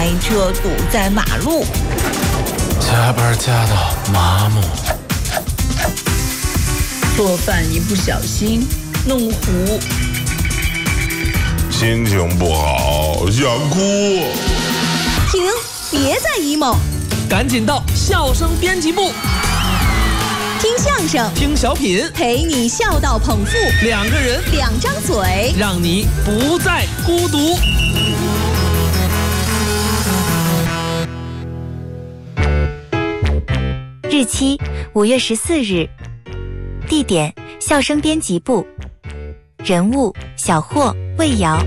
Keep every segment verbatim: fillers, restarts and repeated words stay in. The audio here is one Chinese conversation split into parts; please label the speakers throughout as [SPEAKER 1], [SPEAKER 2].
[SPEAKER 1] 开车堵在马路，
[SPEAKER 2] 加班加到麻木，
[SPEAKER 3] 做饭一不小心弄糊，
[SPEAKER 4] 心情不好想哭。
[SPEAKER 5] 停，别再 emo，
[SPEAKER 6] 赶紧到笑声编辑部，
[SPEAKER 5] 听相声，
[SPEAKER 6] 听小品，
[SPEAKER 5] 陪你笑到捧腹，
[SPEAKER 6] 两个人，
[SPEAKER 5] 两张嘴，
[SPEAKER 6] 让你不再孤独。
[SPEAKER 7] 日期五月十四日，地点笑声编辑部，人物小霍、魏瑶。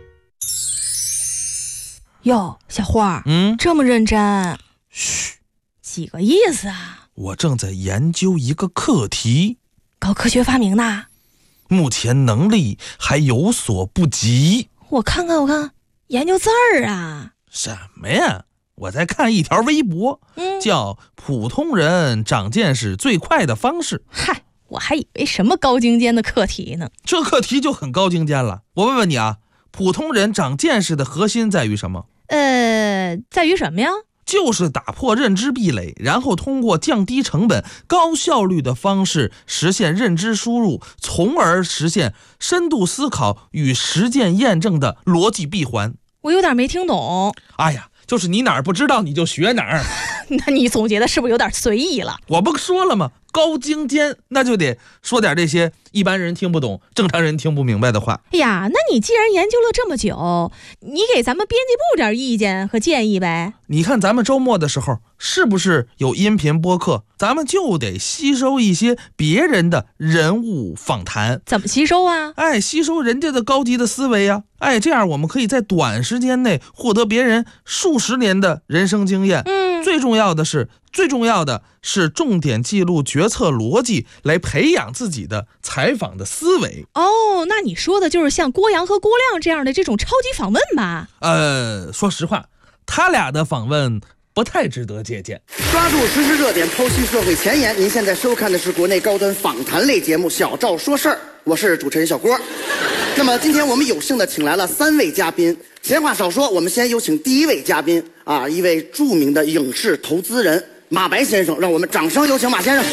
[SPEAKER 8] 哟，小花，
[SPEAKER 2] 嗯，
[SPEAKER 8] 这么认真，
[SPEAKER 2] 嘘，
[SPEAKER 8] 几个意思啊？
[SPEAKER 2] 我正在研究一个课题，
[SPEAKER 8] 搞科学发明呢，
[SPEAKER 2] 目前能力还有所不及。
[SPEAKER 8] 我看看，我看看，研究字儿啊？
[SPEAKER 2] 什么呀？我在看一条微博，
[SPEAKER 8] 嗯，
[SPEAKER 2] 叫普通人长见识最快的方式。
[SPEAKER 8] 嗨，我还以为什么高精尖的课题呢。
[SPEAKER 2] 这课题就很高精尖了。我问问你啊，普通人长见识的核心在于什么？
[SPEAKER 8] 呃，在于什么呀？
[SPEAKER 2] 就是打破认知壁垒，然后通过降低成本、高效率的方式实现认知输入，从而实现深度思考与实践验证的逻辑闭环。
[SPEAKER 8] 我有点没听懂。
[SPEAKER 2] 哎呀，就是你哪儿不知道你就学哪儿。
[SPEAKER 8] 那你总结的是不是有点随意了？
[SPEAKER 2] 我不说了吗？高精尖，那就得说点这些一般人听不懂、正常人听不明白的话。
[SPEAKER 8] 哎呀，那你既然研究了这么久，你给咱们编辑部点意见和建议呗。
[SPEAKER 2] 你看咱们周末的时候是不是有音频播客？咱们就得吸收一些别人的人物访谈。
[SPEAKER 8] 怎么吸收啊？
[SPEAKER 2] 哎，吸收人家的高级的思维啊！哎，这样我们可以在短时间内获得别人数十年的人生经验。
[SPEAKER 8] 嗯，
[SPEAKER 2] 最重要的是，最重要的是重点记录决策逻辑，来培养自己的采访的思维。
[SPEAKER 8] 哦，那你说的就是像郭阳和郭亮这样的这种超级访问吧？
[SPEAKER 2] 呃，说实话，他俩的访问不太值得借鉴。
[SPEAKER 9] 抓住实时热点，剖析社会前沿。您现在收看的是国内高端访谈类节目《小赵说事儿》，我是主持人小郭。那么今天我们有幸的请来了三位嘉宾。闲话少说，我们先有请第一位嘉宾啊，一位著名的影视投资人马白先生，让我们掌声有请马先生。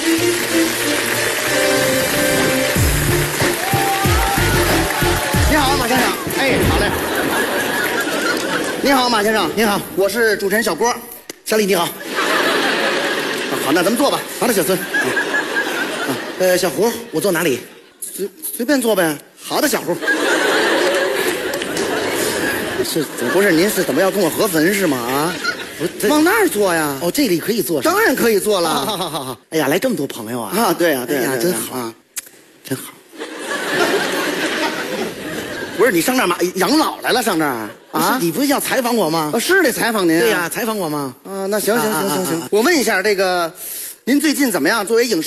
[SPEAKER 9] 你好，马先生。哎，好嘞。你好，马先生。你好，我是主持人小郭。小李你好。啊、好，那咱们坐吧。好的，小孙。啊啊、呃，小胡，我坐哪里？随随便坐呗。好的，小胡。是怎么回事？您是怎么要跟我合坟是吗？啊，往那儿坐呀？哦，这里可以坐，当然可以坐了。好好好好。哎呀，来这么多朋友啊！啊，对呀，对呀，真好啊，真好。不是你上这儿嘛养老来了？上这儿啊？你不是要采访我吗？是得采访您。对呀，采访我吗？啊，那行行行行行，我问一下这个，您最近怎么样？作为影视